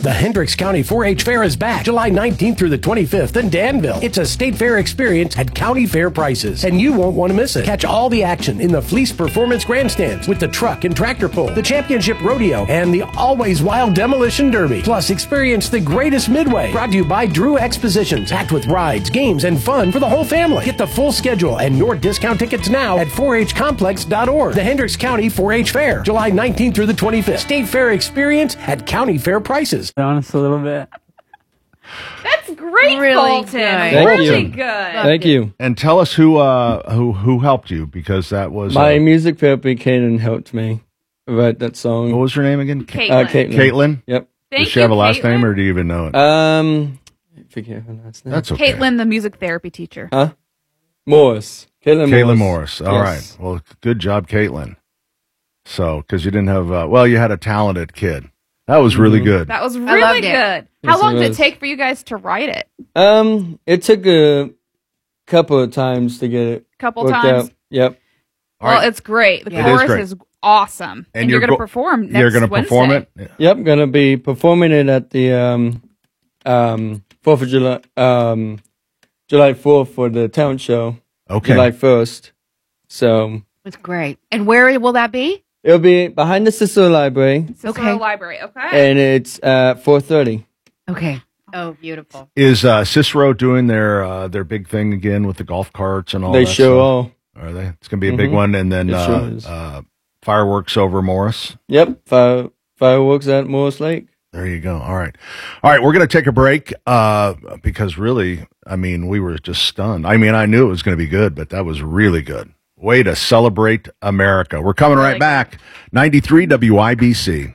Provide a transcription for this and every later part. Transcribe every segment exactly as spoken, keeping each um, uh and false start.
The Hendricks County four H Fair is back July nineteenth through the twenty-fifth in Danville. It's a state fair experience at county fair prices, and you won't want to miss it. Catch all the action in the Fleece Performance Grandstands with the truck and tractor pull, the championship rodeo, and the always wild demolition derby. Plus, experience the greatest midway. Brought to you by Drew Expositions, packed with rides, games, and fun for the whole family. Get the full schedule and your discount tickets now at four H complex dot org. The Hendricks County four H Fair, July nineteenth through the twenty-fifth. State fair experience at county fair prices. Honest a little bit. That's great, Really Colton. good. Thank really you. good. Thank you. And tell us who uh, who who helped you, because that was My uh, music therapy, Kaden, helped me write that song. what was her name again? Caitlin. Uh, Caitlin. Caitlin. Yep. Thank Does she you, have a last Caitlin. name, or do you even know it? Um, I forget her last name. That's okay. Caitlin, the music therapy teacher. Huh? Morris. Caitlin, Caitlin Morris. Morris. All right. Yes. Well, good job, Caitlin. So, because you didn't have, uh, well, you had a talented kid. That was really Mhm. good. That was I really loved it. good. Yes, How long it did it was. take for you guys to write it? Um, it took a couple of times to get it Couple worked times. out. Yep. All Well, right. it's great. The Yeah. It is chorus great. is awesome, and, And you're, you're going to go- perform. Next You're going to perform Wednesday. it? Yep. Gonna be performing it at the um um Fourth of July um July fourth for the town show. Okay. July first. So It's great. And where will that be? it'll be behind the Cicero Library, Cicero Okay. Library. Okay. and it's uh four thirty. Okay. Oh, beautiful. Is uh, Cicero doing their uh, their big thing again with the golf carts and all They that show stuff? all. Are they? It's going to be a big Mhm. one. And then It uh, sure is. uh, fireworks over Morris. Yep. Fire, fireworks at Morris Lake. There you go. All right. All right. We're going to take a break uh, because really, I mean, we were just stunned. I mean, I knew it was going to be good, but that was really good. Way to celebrate America. We're coming right Really back. ninety-three W I B C.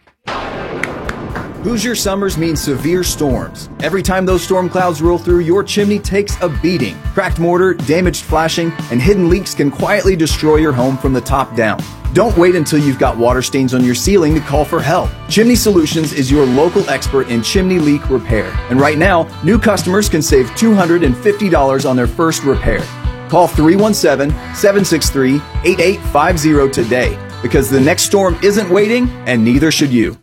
Hoosier summers mean severe storms. Every time those storm clouds roll through, your chimney takes a beating. Cracked mortar, damaged flashing, and hidden leaks can quietly destroy your home from the top down. Don't wait until you've got water stains on your ceiling to call for help. Chimney Solutions is your local expert in chimney leak repair. And right now, new customers can save two hundred fifty dollars on their first repair. Call three one seven, seven six three, eight eight five zero today, because the next storm isn't waiting, and neither should you.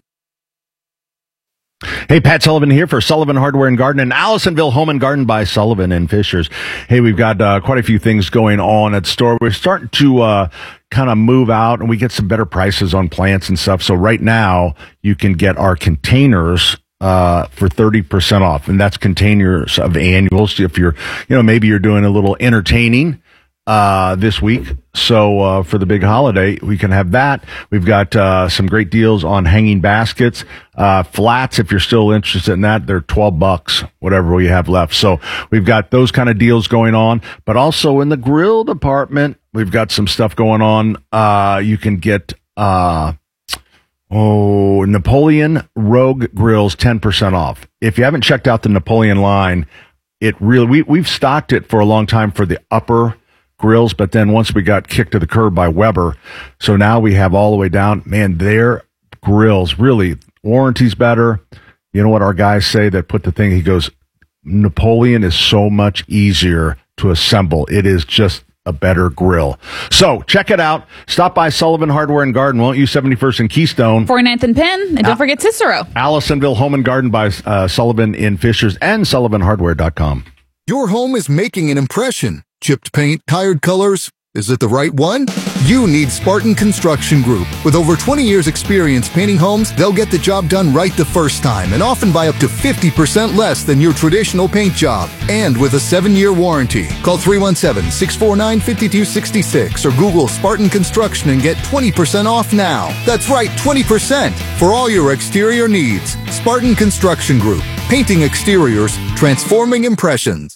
Hey, Pat Sullivan here for Sullivan Hardware and Garden in Allisonville Home and Garden by Sullivan and Fishers. Hey, we've got uh, quite a few things going on at the store. We're starting to uh, kind of move out, and we get some better prices on plants and stuff. So right now, you can get our containers uh, for thirty percent off, and that's containers of annuals. If you're, you know, maybe you're doing a little entertaining uh, this week. So uh, for the big holiday, we can have that. We've got uh, some great deals on hanging baskets, uh, flats. If you're still interested in that, they're twelve bucks, whatever we have left. So we've got those kind of deals going on, but also in the grill department, we've got some stuff going on. Uh, you can get, uh, oh, Napoleon Rogue Grills ten percent off. If you haven't checked out the Napoleon line, it really, we, we've stocked it for a long time for the upper grills, but then once we got kicked to the curb by Weber, so now we have all the way down. Man, their grills really, warranty's better. You know what our guys say that put the thing, he goes, Napoleon is so much easier to assemble. It is just a better grill. So check it out. Stop by Sullivan Hardware and Garden, won't you? seventy-first and Keystone. forty-ninth and Penn, and don't forget Cicero. Allisonville Home and Garden by uh, Sullivan in Fishers and sullivan hardware dot com. Your home is making an impression. Chipped paint, tired colors. Is it the right one? You need Spartan Construction Group. With over twenty years experience painting homes, they'll get the job done right the first time and often by up to fifty percent less than your traditional paint job. And with a seven-year warranty. Call three one seven, six four nine, five two six six or Google Spartan Construction and get twenty percent off now. That's right, twenty percent for all your exterior needs. Spartan Construction Group. Painting exteriors, transforming impressions.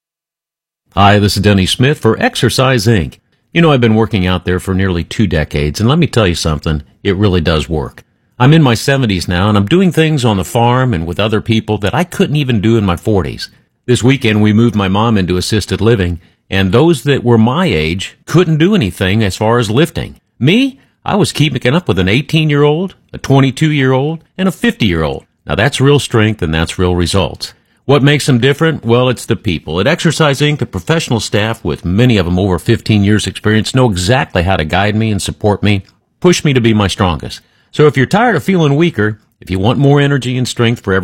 Hi, this is Denny Smith for Exercise Incorporated. You know, I've been working out there for nearly two decades, and let me tell you something, it really does work. I'm in my seventies now, and I'm doing things on the farm and with other people that I couldn't even do in my forties. This weekend, we moved my mom into assisted living, and those that were my age couldn't do anything as far as lifting. Me, I was keeping up with an eighteen-year-old, a twenty-two-year-old, and a fifty-year-old. Now, that's real strength, and that's real results. What makes them different? Well, it's the people. At Exercise Incorporated, the professional staff, with many of them over fifteen years experience, know exactly how to guide me and support me, push me to be my strongest. So if you're tired of feeling weaker, if you want more energy and strength for every